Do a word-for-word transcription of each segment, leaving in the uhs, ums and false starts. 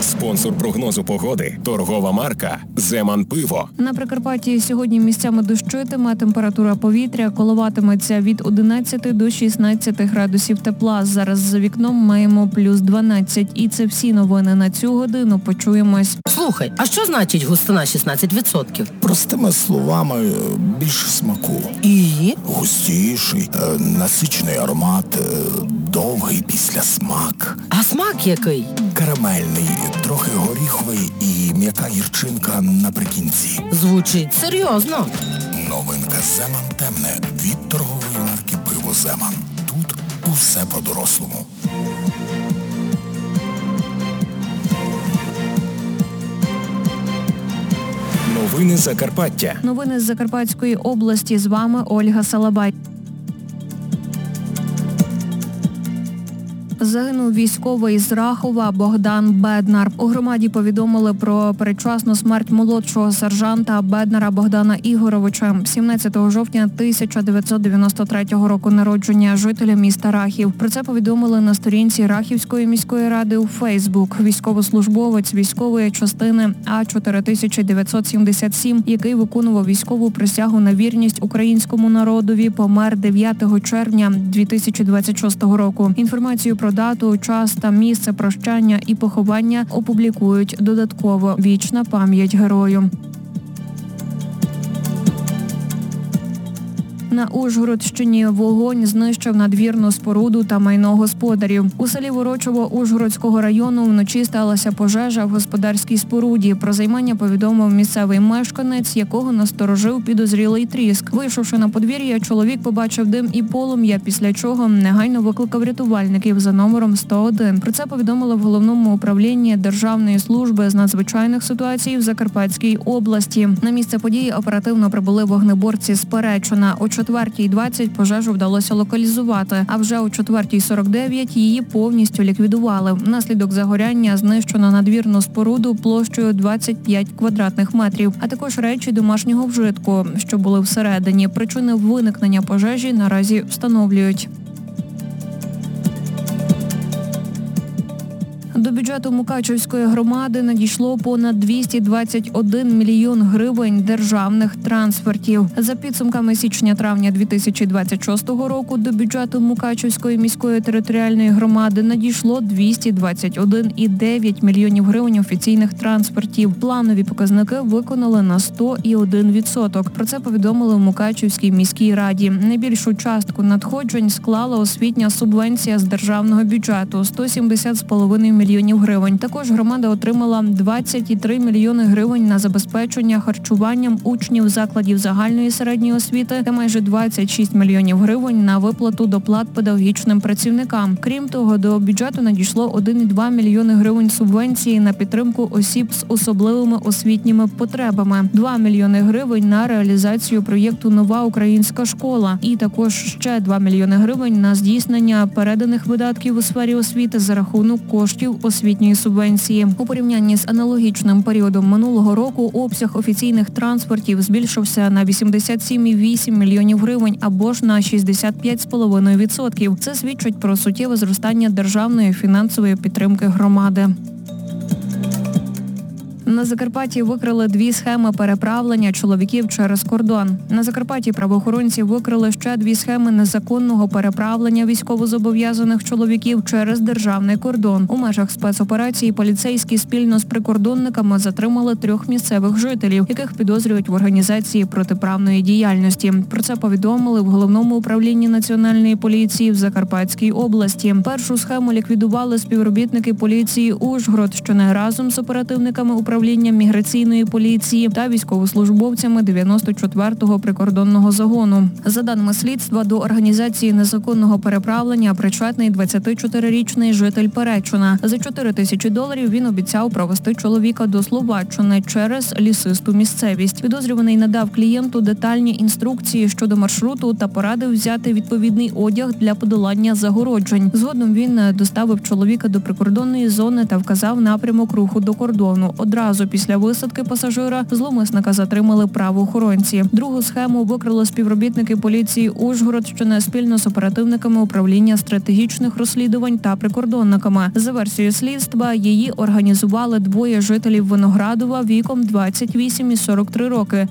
Спонсор прогнозу погоди – торгова марка «Земан Пиво». На Прикарпатті сьогодні місцями дощитиме, температура повітря коливатиметься від одинадцяти до шістнадцяти градусів тепла. Зараз за вікном маємо плюс дванадцять. І це всі новини на цю годину. Почуємось. Слухай, а що значить густина шістнадцять відсотків? Простими словами, більше смаку. І? Густіший, насичений аромат, довгий післясмак. А смак який? Карамельний, трохи горіховий і м'яка гірчинка наприкінці. Звучить серйозно. Новинка «Земан темне» від торгової марки «Пиво Земан». Тут усе по-дорослому. Новини Закарпаття. Новини з Закарпатської області. З вами Ольга Салабай. Загинув військовий з Рахова Богдан Беднар. У громаді повідомили про передчасну смерть молодшого сержанта Беднара Богдана Ігоровича, сімнадцятого жовтня тисяча дев'ятсот дев'яносто третього року народження, жителя міста Рахів. Про це повідомили на сторінці Рахівської міської ради у Фейсбук. Військовослужбовець військової частини А чотири тисячі дев'ятсот сімдесят сім, який виконував військову присягу на вірність українському народові, помер дев'ятого червня дві тисячі двадцять шостого року. Інформацію про дату, час та місце прощання і поховання опублікують додатково. Вічна пам'ять герою. На Ужгородщині вогонь знищив надвірну споруду та майно господарів. У селі Ворочово Ужгородського району вночі сталася пожежа в господарській споруді. Про займання повідомив місцевий мешканець, якого насторожив підозрілий тріск. Вийшовши на подвір'я, чоловік побачив дим і полум'я, після чого негайно викликав рятувальників за номером сто один. Про це повідомили в Головному управлінні Державної служби з надзвичайних ситуацій в Закарпатській області. На місце події оперативно прибули вогнеборці з Перечина. О четвертій двадцять пожежу вдалося локалізувати, а вже о четвертій сорок дев'ять її повністю ліквідували. Внаслідок загоряння знищено надвірну споруду площею двадцять п'ять квадратних метрів, а також речі домашнього вжитку, що були всередині. Причини виникнення пожежі наразі встановлюють. До бюджету Мукачівської громади надійшло понад двісті двадцять один мільйон гривень державних трансфертів. За підсумками січня-травня дві тисячі двадцять шостого року до бюджету Мукачівської міської територіальної громади надійшло двісті двадцять один цілих дев'ять мільйонів гривень офіційних трансфертів. Планові показники виконали на сто один відсоток. Про це повідомили в Мукачівській міській раді. Найбільшу частку надходжень склала освітня субвенція з державного бюджету – сто сімдесят з половиною мільйонів гривень. Також громада отримала двадцять цілих три мільйони гривень на забезпечення харчуванням учнів закладів загальної середньої освіти та майже двадцять шість мільйонів гривень на виплату доплат педагогічним працівникам. Крім того, до бюджету надійшло один цілих два мільйони гривень субвенції на підтримку осіб з особливими освітніми потребами, два мільйони гривень на реалізацію проєкту «Нова українська школа» і також ще два мільйони гривень на здійснення переданих видатків у сфері освіти за рахунок коштів освітньої субвенції. У порівнянні з аналогічним періодом минулого року обсяг офіційних трансфертів збільшився на вісімдесят сім цілих вісім мільйонів гривень або ж на шістдесят п'ять цілих п'ять десятих відсотка. Це свідчить про суттєве зростання державної фінансової підтримки громади. На Закарпатті викрили дві схеми переправлення чоловіків через кордон. На Закарпатті правоохоронці викрили ще дві схеми незаконного переправлення військовозобов'язаних чоловіків через державний кордон. У межах спецоперації поліцейські спільно з прикордонниками затримали трьох місцевих жителів, яких підозрюють в організації протиправної діяльності. Про це повідомили в Головному управлінні Національної поліції в Закарпатській області. Першу схему ліквідували співробітники поліції Ужгород, що не разом з оперативниками управління управлінням міграційної поліції та військовослужбовцями дев'яносто четвертого прикордонного загону. За даними слідства, до організації незаконного переправлення причетний двадцятичотирирічний житель Перечина. За чотири тисячі доларів він обіцяв провести чоловіка до Словаччини через лісисту місцевість. Підозрюваний надав клієнту детальні інструкції щодо маршруту та порадив взяти відповідний одяг для подолання загороджень. Згодом він доставив чоловіка до прикордонної зони та вказав напрямок руху до кордону. Одразу Одразу після висадки пасажира зловмисника затримали правоохоронці. Другу схему викрили співробітники поліції Ужгородщини спільно з оперативниками управління стратегічних розслідувань та прикордонниками. За версією слідства, її організували двоє жителів Виноградова віком двадцять вісім і сорок три роки.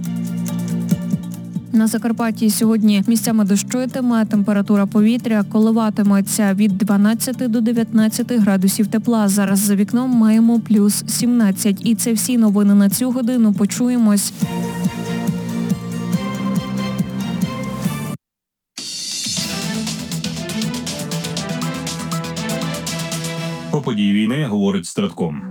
На Закарпатті сьогодні місцями дощитиме, температура повітря коливатиметься від дванадцяти до дев'ятнадцяти градусів тепла. Зараз за вікном маємо плюс сімнадцять. І це всі новини на цю годину. Почуємось. Про події війни говорить Стратком.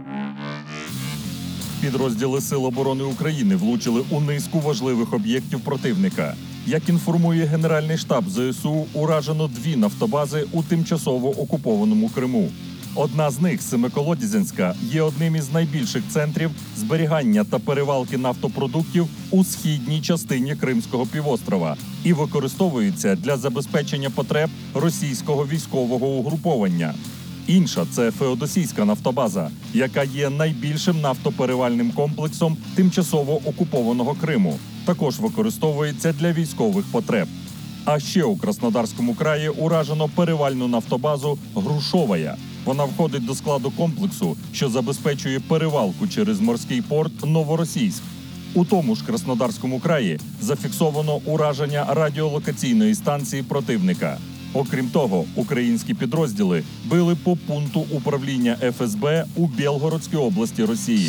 Підрозділи Сил оборони України влучили у низку важливих об'єктів противника. Як інформує Генеральний штаб ЗСУ, уражено дві нафтобази у тимчасово окупованому Криму. Одна з них, Семиколодязинська, є одним із найбільших центрів зберігання та перевалки нафтопродуктів у східній частині Кримського півострова і використовується для забезпечення потреб російського військового угруповання. Інша – це Феодосійська нафтобаза, яка є найбільшим нафтоперевальним комплексом тимчасово окупованого Криму. Також використовується для військових потреб. А ще у Краснодарському краї уражено перевальну нафтобазу «Грушовая». Вона входить до складу комплексу, що забезпечує перевалку через морський порт Новоросійськ. У тому ж Краснодарському краї зафіксовано ураження радіолокаційної станції противника. Окрім того, українські підрозділи били по пункту управління еф ес бе у Білгородській області Росії.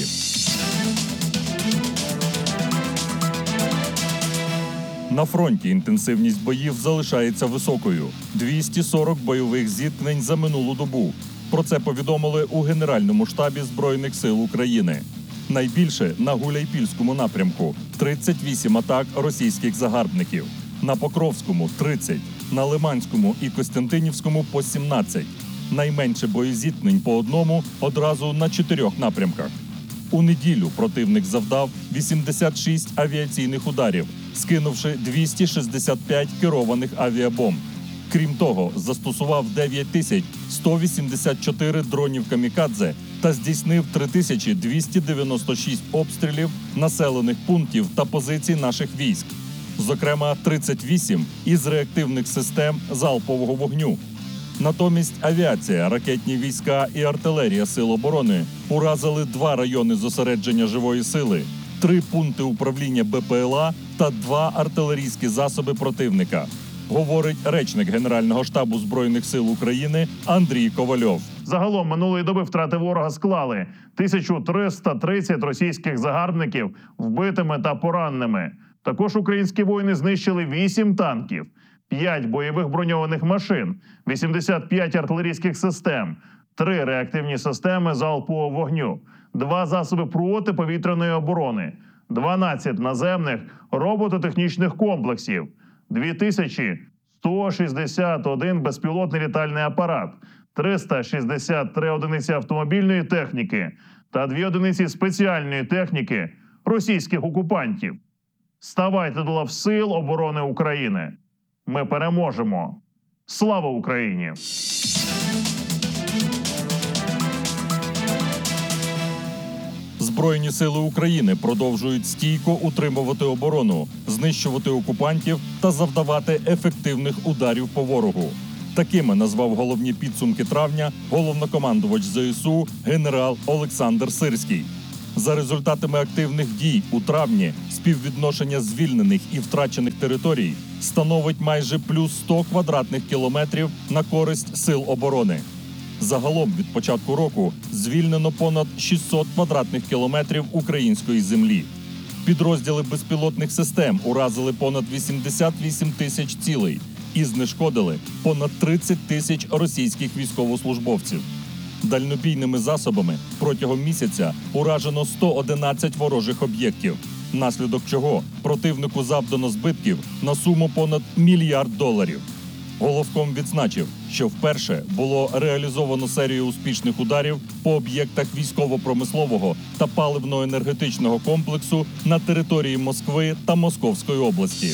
На фронті інтенсивність боїв залишається високою – двісті сорок бойових зіткнень за минулу добу. Про це повідомили у Генеральному штабі Збройних сил України. Найбільше на Гуляйпільському напрямку – тридцять вісім атак російських загарбників, на Покровському – тридцять, на Лиманському і Костянтинівському – по сімнадцять. Найменше боєзіткнень по одному одразу на чотирьох напрямках. У неділю противник завдав вісімдесят шість авіаційних ударів, скинувши двісті шістдесят п'ять керованих авіабомб. Крім того, застосував дев'ять тисяч сто вісімдесят чотири дронів камікадзе та здійснив три тисячі двісті дев'яносто шість обстрілів населених пунктів та позицій наших військ. Зокрема, тридцять вісім із реактивних систем залпового вогню. Натомість авіація, ракетні війська і артилерія Сил оборони уразили два райони зосередження живої сили, три пункти управління бе пе ел а та два артилерійські засоби противника, говорить речник Генерального штабу Збройних сил України Андрій Ковальов. Загалом минулої доби втрати ворога склали тисячу триста тридцять російських загарбників вбитими та пораненими. Також українські воїни знищили вісім танків, п'ять бойових броньованих машин, вісімдесят п'ять артилерійських систем, три реактивні системи залпового вогню, два засоби протиповітряної оборони, дванадцять наземних робототехнічних комплексів, дві тисячі сто шістдесят один безпілотний літальний апарат, триста шістдесят три одиниці автомобільної техніки та дві одиниці спеціальної техніки російських окупантів. Ставайте до лав Сил оборони України. Ми переможемо. Слава Україні! Збройні сили України продовжують стійко утримувати оборону, знищувати окупантів та завдавати ефективних ударів по ворогу. Такими назвав головні підсумки травня головнокомандувач зе ес у генерал Олександр Сирський. За результатами активних дій у травні співвідношення звільнених і втрачених територій становить майже плюс сто квадратних кілометрів на користь Сил оборони. Загалом від початку року звільнено понад шістсот квадратних кілометрів української землі. Підрозділи безпілотних систем уразили понад вісімдесят вісім тисяч цілей і знешкодили понад тридцять тисяч російських військовослужбовців. Дальнобійними засобами протягом місяця уражено сто одинадцять ворожих об'єктів, наслідок чого противнику завдано збитків на суму понад мільярд доларів. Головком відзначив, що вперше було реалізовано серію успішних ударів по об'єктах військово-промислового та паливно-енергетичного комплексу на території Москви та Московської області.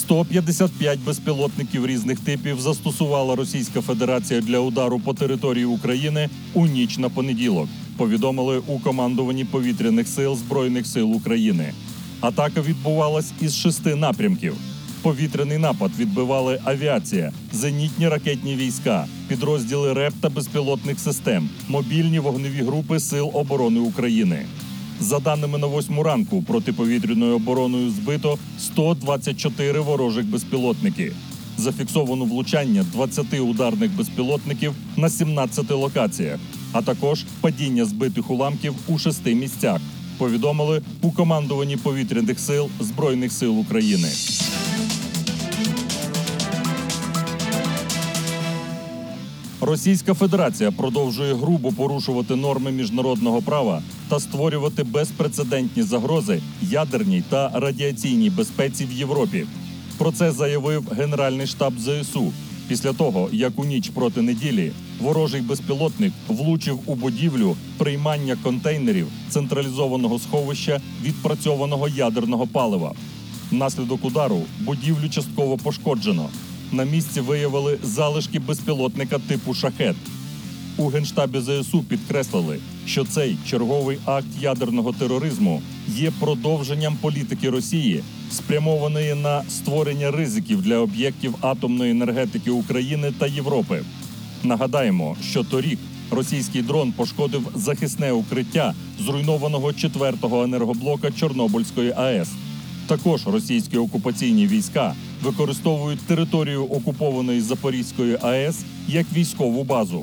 сто п'ятдесят п'ять безпілотників різних типів застосувала Російська Федерація для удару по території України у ніч на понеділок, повідомили у командуванні повітряних сил Збройних сил України. Атака відбувалась із шести напрямків. Повітряний напад відбивали авіація, зенітні ракетні війська, підрозділи РЕП та безпілотних систем, мобільні вогневі групи Сил оборони України. За даними на восьму ранку, протиповітряною обороною збито сто двадцять чотири ворожих безпілотники. Зафіксовано влучання двадцяти ударних безпілотників на сімнадцяти локаціях, а також падіння збитих уламків у шести місцях, повідомили у командуванні повітряних сил Збройних сил України. Російська Федерація продовжує грубо порушувати норми міжнародного права та створювати безпрецедентні загрози ядерній та радіаційній безпеці в Європі. Про це заявив Генеральний штаб ЗСУ після того, як у ніч проти неділі ворожий безпілотник влучив у будівлю приймання контейнерів централізованого сховища відпрацьованого ядерного палива. Внаслідок удару будівлю частково пошкоджено. На місці виявили залишки безпілотника типу «Шахед». У Генштабі ЗСУ підкреслили, що цей черговий акт ядерного тероризму є продовженням політики Росії, спрямованої на створення ризиків для об'єктів атомної енергетики України та Європи. Нагадаємо, що торік російський дрон пошкодив захисне укриття зруйнованого четвертого енергоблока Чорнобильської АЕС. Також російські окупаційні війська використовують територію окупованої Запорізької АЕС як військову базу.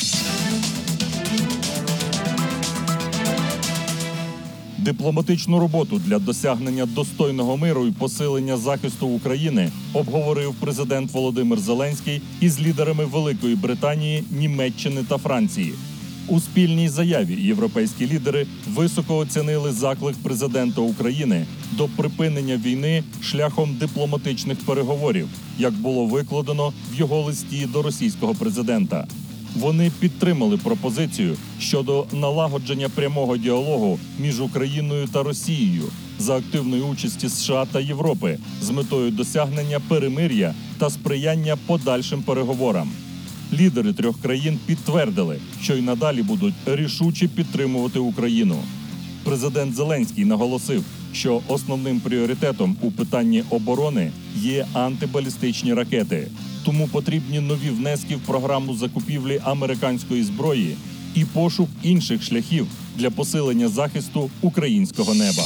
Дипломатичну роботу для досягнення достойного миру і посилення захисту України обговорив президент Володимир Зеленський із лідерами Великої Британії, Німеччини та Франції. У спільній заяві європейські лідери високо оцінили заклик президента України до припинення війни шляхом дипломатичних переговорів, як було викладено в його листі до російського президента. Вони підтримали пропозицію щодо налагодження прямого діалогу між Україною та Росією за активної участі США та Європи з метою досягнення перемир'я та сприяння подальшим переговорам. Лідери трьох країн підтвердили, що й надалі будуть рішуче підтримувати Україну. Президент Зеленський наголосив, що основним пріоритетом у питанні оборони є антибалістичні ракети. Тому потрібні нові внески в програму закупівлі американської зброї і пошук інших шляхів для посилення захисту українського неба.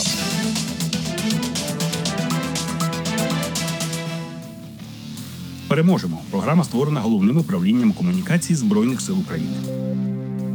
Переможемо. Програма створена Головним управлінням комунікацій Збройних сил України.